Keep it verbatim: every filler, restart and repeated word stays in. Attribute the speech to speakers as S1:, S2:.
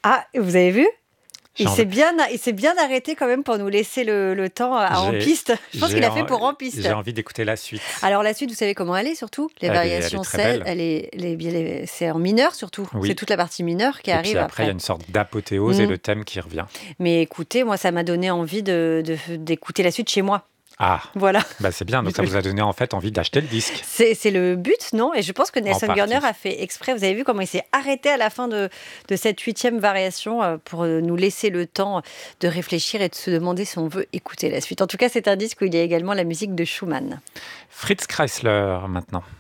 S1: Ah, vous avez vu ?
S2: J'ai
S1: Il
S2: envie-
S1: s'est bien, il s'est bien arrêté quand même pour nous laisser le, le temps à- en
S2: j'ai-
S1: piste. Je pense
S2: j'ai
S1: qu'il a fait
S2: en-
S1: pour en piste.
S2: J'ai envie d'écouter la suite.
S1: Alors la suite, vous savez comment elle est surtout ? Les
S2: Elle est- elle est
S1: variations
S2: très
S1: seize,
S2: belle.
S1: elle est, les- les- c'est en mineur surtout.
S2: Oui.
S1: C'est toute la partie mineure qui
S2: Et
S1: arrive
S2: puis après, il y a
S1: après.
S2: une sorte d'apothéose et
S1: Mm.
S2: le thème qui revient.
S1: Mais écoutez, moi, ça m'a donné envie de, de- d'écouter la suite chez moi.
S2: Ah,
S1: Voilà.
S2: bah c'est bien. Donc ça vous a donné en fait envie d'acheter le disque.
S1: C'est, c'est le but, non ? Et je pense que Nelson
S2: partie.
S1: Gurner a fait exprès. Vous avez vu comment il s'est arrêté à la fin de, de cette huitième variation euh, pour euh, nous laisser le temps de réfléchir et de se demander si on veut écouter la suite. En tout cas, c'est un disque où il y a également la musique de Schumann.
S2: Fritz Kreisler maintenant.